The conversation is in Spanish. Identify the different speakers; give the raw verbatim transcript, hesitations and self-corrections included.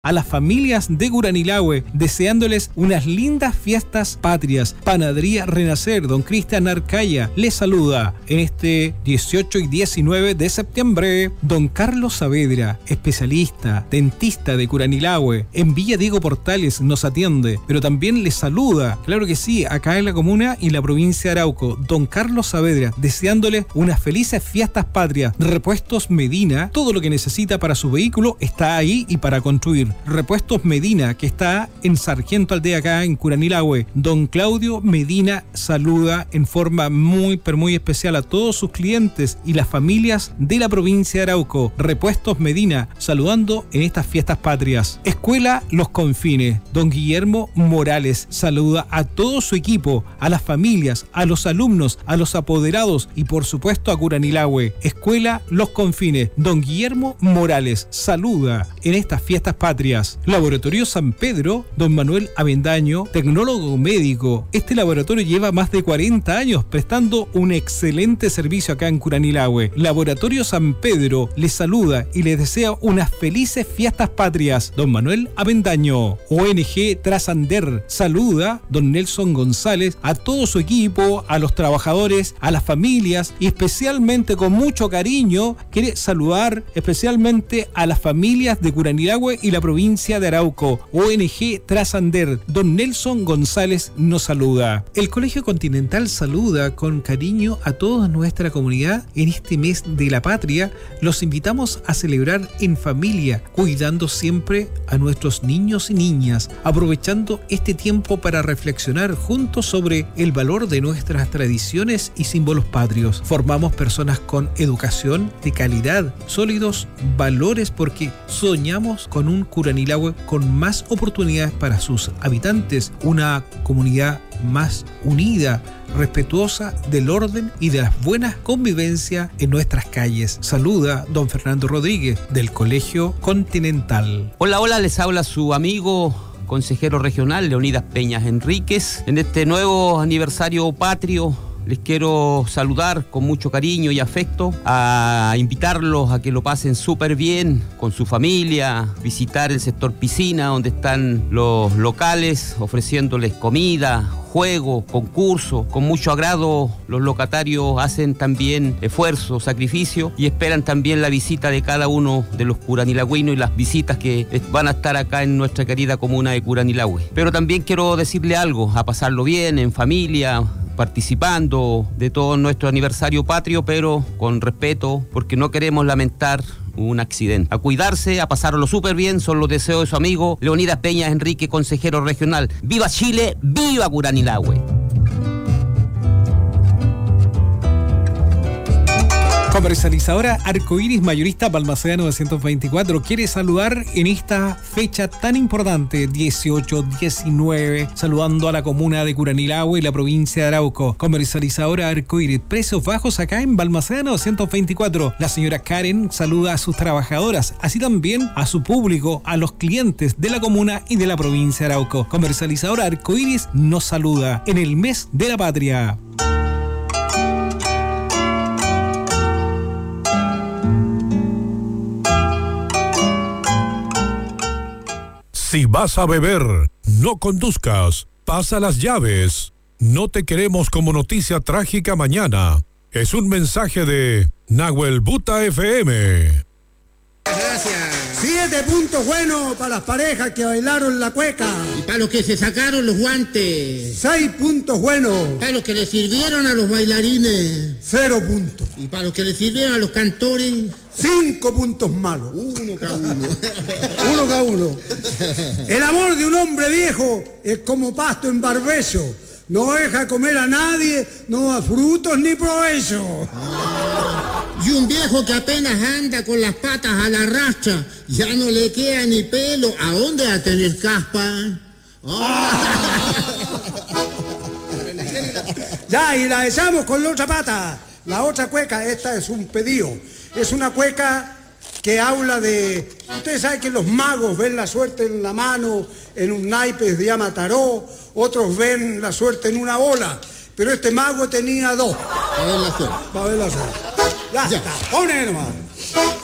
Speaker 1: a las familias de Curanilahue, deseándoles unas lindas fiestas patrias. Panadería Renacer, don Cristian Arcaya, les saluda en este dieciocho y diecinueve de septiembre. Don Carlos Saavedra, especialista, dentista de Curanilahue, en Villa Diego Portales nos atiende, pero también les saluda, claro que sí, acá en la comuna y la provincia de Arauco. Don Carlos Saavedra, deseándoles unas felices fiestas patrias. Repuestos Medina, todo lo que necesita para su vehículo está ahí y para construir. Repuestos Medina, que está en Sargento Aldea, acá en Curanilahue. Don Claudio Medina saluda en forma muy, pero muy especial a todos sus clientes y las familias de la provincia de Arauco. Repuestos Medina, saludando en estas fiestas patrias. Escuela Los Confines, don Guillermo Morales saluda a todo su equipo, a las familias, a los alumnos, a los apoderados y por supuesto a Curanilahue. Escuela Los Confines, don Guillermo Morales saluda en estas fiestas patrias. Laboratorio San Pedro, don Manuel Avendaño, tecnólogo médico. Este laboratorio lleva más de cuarenta años prestando un excelente servicio acá en Curanilahue. Laboratorio San Pedro les saluda y les desea unas felices fiestas patrias. Don Manuel Avendaño. O N G Trasander saluda, don Nelson González, a todo su equipo, a los trabajadores, a las familias y especialmente con mucho cariño quiere saludar especialmente a las familias de Curanilahue y la provincia de Arauco. O N G Trasander, don Nelson González nos saluda. El Colegio Continental saluda con cariño a toda nuestra comunidad en este mes de la patria. Los invitamos a celebrar en familia, cuidando siempre a nuestros niños y niñas, aprovechando este tiempo para reflexionar juntos sobre el valor de nuestras tradiciones y símbolos patrios. Formamos personas con educación de calidad, sólidos valores porque soñamos con un Curanilahue con más oportunidades para sus habitantes, una comunidad más unida, respetuosa del orden y de las buenas convivencias en nuestras calles. Saluda don Fernando Rodríguez del Colegio Continental.
Speaker 2: Hola, hola, les habla su amigo consejero regional Leonidas Peñas Enríquez. En este nuevo aniversario patrio les quiero saludar con mucho cariño y afecto, a invitarlos a que lo pasen súper bien con su familia, visitar el sector piscina donde están los locales ofreciéndoles comida, juegos, concursos. Con mucho agrado los locatarios hacen también esfuerzo, sacrificio y esperan también la visita de cada uno de los curanilagüinos y las visitas que van a estar acá en nuestra querida comuna de Curanilahue. Pero también quiero decirle algo, a pasarlo bien en familia, participando de todo nuestro aniversario patrio, pero con respeto, porque no queremos lamentar un accidente. A cuidarse, a pasarlo súper bien, son los deseos de su amigo Leonidas Peñas Enrique, consejero regional. ¡Viva Chile! ¡Viva Curanilahue!
Speaker 1: Comercializadora Arcoiris Mayorista Balmaceda novecientos veinticuatro quiere saludar en esta fecha tan importante, dieciocho diecinueve, saludando a la comuna de Curanilahue y la provincia de Arauco. Comercializadora Arcoiris, precios bajos acá en Balmaceda novecientos veinticuatro. La señora Karen saluda a sus trabajadoras, así también a su público, a los clientes de la comuna y de la provincia de Arauco. Comercializadora Arcoiris nos saluda en el mes de la patria.
Speaker 3: Si vas a beber, no conduzcas, pasa las llaves. No te queremos como noticia trágica mañana. Es un mensaje de Nahuel Buta F M.
Speaker 4: Gracias.
Speaker 5: Siete puntos buenos para las parejas que bailaron la cueca.
Speaker 4: Y para los que se sacaron los guantes.
Speaker 5: Seis puntos buenos.
Speaker 4: Para los que le sirvieron a los bailarines.
Speaker 5: Cero puntos.
Speaker 4: Y para los que le sirvieron a los cantores.
Speaker 5: Cinco puntos malos.
Speaker 4: Uno cada uno.
Speaker 5: Uno cada uno. El amor de un hombre viejo es como pasto en barbecho. No deja comer a nadie, no da frutos ni provecho.
Speaker 4: Y un viejo que apenas anda con las patas a la rastra, ya no le queda ni pelo. ¿A dónde va a tener caspa? Oh.
Speaker 5: Ya, y la echamos con la otra pata. La otra cueca, esta es un pedido. Es una cueca que habla de... Ustedes saben que los magos ven la suerte en la mano, en un naipe de llama tarot, otros ven la suerte en una bola, pero este mago tenía dos.
Speaker 4: A ver la suerte.
Speaker 5: A ver la suerte. Ya, ya está, pone nomás.